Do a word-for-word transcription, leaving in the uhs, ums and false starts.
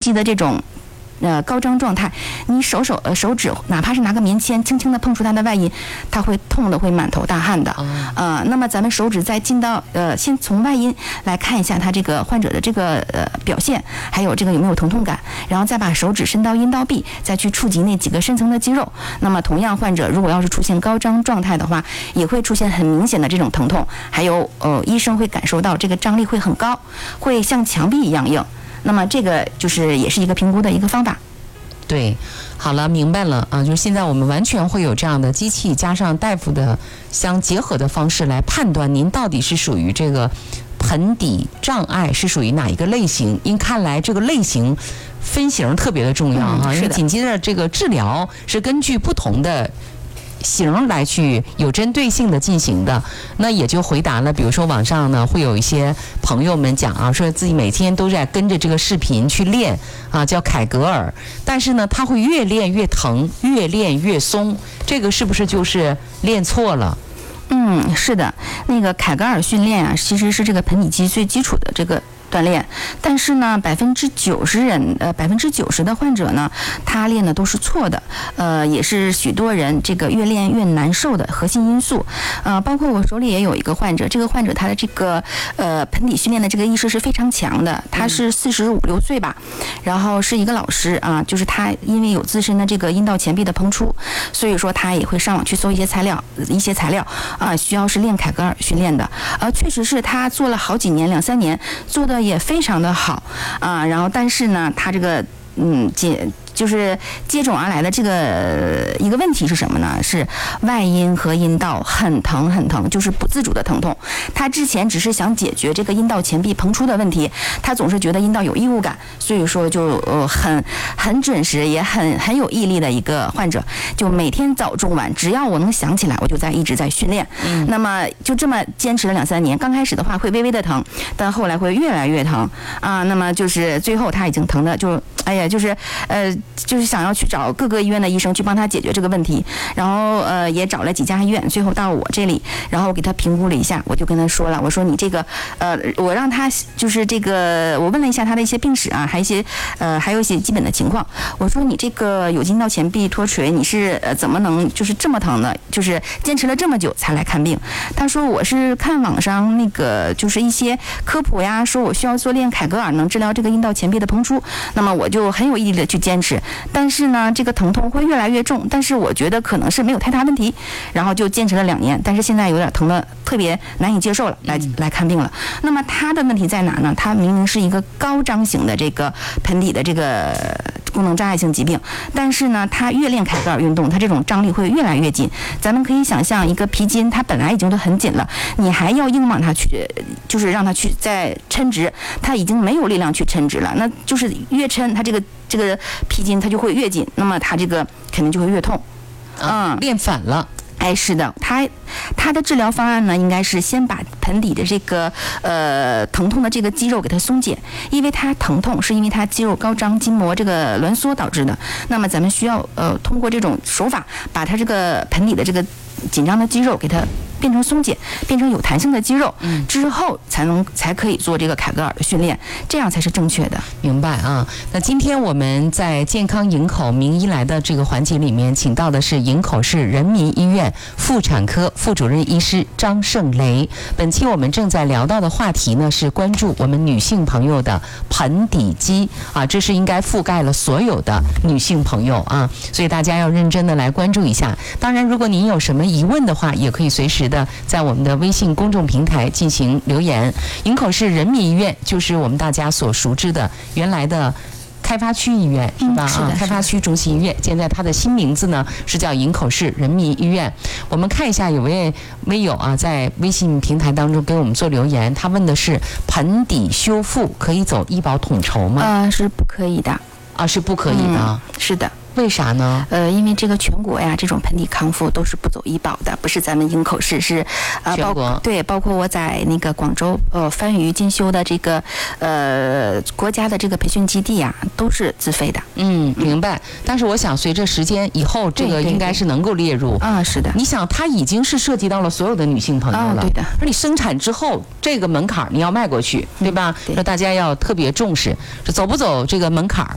肌的这种。呃，高张状态，你手手呃手指，哪怕是拿个棉签轻轻地碰触它的外阴，它会痛的会满头大汗的。呃，那么咱们手指再进到呃，先从外阴来看一下它这个患者的这个呃表现，还有这个有没有疼痛感，然后再把手指伸到阴道壁，再去触及那几个深层的肌肉。那么同样，患者如果要是出现高张状态的话，也会出现很明显的这种疼痛，还有呃医生会感受到这个张力会很高，会像墙壁一样硬。那么这个就是也是一个评估的一个方法。 对，好了，明白了啊，就是现在我们完全会有这样的机器加上大夫的相结合的方式来判断您到底是属于这个盆底障碍是属于哪一个类型。因看来这个类型分型特别的重要哈、嗯，因为紧接着这个治疗是根据不同的型来去有针对性的进行的。那也就回答了，比如说网上呢会有一些朋友们讲啊，说自己每天都在跟着这个视频去练啊，叫凯格尔，但是呢他会越练越疼，越练越松，这个是不是就是练错了？ 嗯，是的，那个凯格尔训练啊，其实是这个盆底肌最基础的这个锻炼，但是呢，百分之九十人，呃，百分之九十的患者呢，他练的都是错的，呃，也是许多人这个越练越难受的核心因素，呃，包括我手里也有一个患者，这个患者他的这个呃盆底训练的这个意识是非常强的，他是四十五六岁吧，然后是一个老师啊，就是他因为有自身的这个阴道前壁的膨出，所以说他也会上网去搜一些材料，一些材料啊，需要是练凯格尔训练的，呃，确实是他做了好几年，两三年做的也非常的好啊，然后但是呢，他这个嗯接就是接踵而来的这个一个问题是什么呢？是外阴和阴道很疼很疼，就是不自主的疼痛。他之前只是想解决这个阴道前壁膨出的问题，他总是觉得阴道有异物感，所以说就呃很很准时也很很有毅力的一个患者，就每天早中晚只要我能想起来，我就在一直在训练。嗯，那么就这么坚持了两三年，刚开始的话会微微的疼，但后来会越来越疼啊。那么就是最后他已经疼的就哎呀就是呃。就是想要去找各个医院的医生去帮他解决这个问题，然后呃也找了几家医院，最后到我这里，然后我给他评估了一下，我就跟他说了，我说你这个呃我让他就是这个我问了一下他的一些病史啊，还有一些呃还有一些基本的情况，我说你这个有阴道前壁脱垂，你是呃怎么能就是这么疼呢？就是坚持了这么久才来看病。他说我是看网上那个就是一些科普呀，说我需要做练凯格尔能治疗这个阴道前壁的膨出，那么我就很有毅力的去坚持。但是呢，这个疼痛会越来越重，但是我觉得可能是没有太大问题，然后就坚持了两年，但是现在有点疼的特别难以接受了，来来看病了。那么他的问题在哪呢？他明明是一个高张型的这个盆底的这个功能障碍性疾病，但是呢，他越练凯格尔运动，他这种张力会越来越紧。咱们可以想象，一个皮筋它本来已经都很紧了，你还要硬往它去，就是让它去再抻直，它已经没有力量去抻直了，那就是越抻它这个这个皮筋它就会越紧，那么它这个肯定就会越痛。 嗯，练反了。 哎，是的，他他的治疗方案呢，应该是先把盆底的这个呃疼痛的这个肌肉给它松解，因为它疼痛是因为它肌肉高张、筋膜这个挛缩导致的。那么咱们需要呃通过这种手法，把它这个盆底的这个紧张的肌肉给它变成松解，变成有弹性的肌肉，嗯，之后才能才可以做这个凯格尔的训练，这样才是正确的。 明白啊？那今天我们在健康营口名医来的这个环节里面，请到的是营口市人民医院妇产科副主任医师张胜雷。本期我们正在聊到的话题呢，是关注我们女性朋友的盆底肌啊，这是应该覆盖了所有的女性朋友啊，所以大家要认真的来关注一下。当然，如果您有什么疑问的话，也可以随时的在我们的微信公众平台进行留言。营口市人民医院就是我们大家所熟知的原来的开发区医院，是吧？ 嗯、是的， 啊，开发区中心医院，现在它的新名字呢是叫营口市人民医院。我们看一下，有位微友啊在微信平台当中给我们做留言，他问的是盆底修复可以走医保统筹吗？ 呃，是不可以的。 啊，是不可以的。 嗯、是的。 为啥呢？ 呃，因为这个全国呀，这种盆底康复都是不走医保的，不是咱们营口市，是呃， 全国包对，包括我在那个广州呃番禺进修的这个呃国家的这个培训基地呀，都是自费的。 嗯，明白。但是我想，随着时间以后，这个应该是能够列入啊。是的。 你想，它已经是涉及到了所有的女性朋友了。 啊，对的。 而你生产之后，这个门槛你要迈过去，对吧？ 嗯、对。 说大家要特别重视，这走不走这个门槛